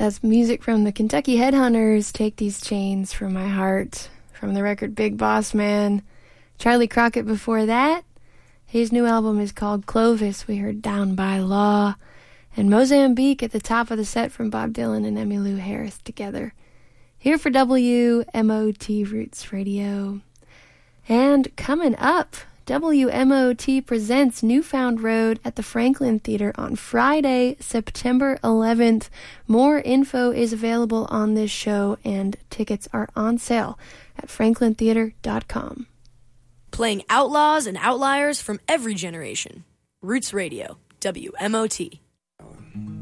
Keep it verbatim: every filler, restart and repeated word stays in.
That's music from the Kentucky Headhunters, Take These Chains From My Heart, from the record Big Boss Man. Charlie Crockett before that. His new album is called Clovis. We heard Down by Law. And Mozambique at the top of the set from Bob Dylan and Emmylou Harris together. Here for W M O T Roots Radio. And coming up, W M O T presents Newfound Road at the Franklin Theater on Friday, September eleventh. More info is available on this show, and tickets are on sale at franklin theater dot com. Playing outlaws and outliers from every generation. Roots Radio, W M O T.